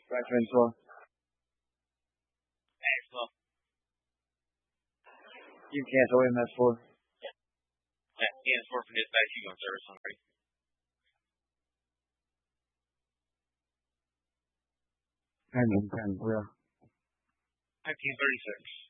Right, Francois. Thanks, well. You cancel MS4. Yeah, EN4 for dispatch, you go on service on 3. 10, 10, yeah. 1936.